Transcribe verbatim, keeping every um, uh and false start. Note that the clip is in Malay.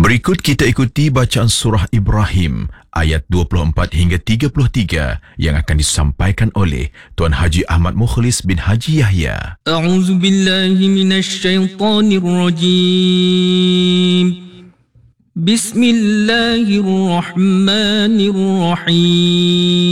Berikut kita ikuti bacaan surah Ibrahim ayat dua puluh empat hingga tiga puluh tiga yang akan disampaikan oleh Tuan Haji Ahmad Mukhlis bin Haji Yahya. A'udzu billahi minasy syaithanir rajim. Bismillahirrahmanirrahim.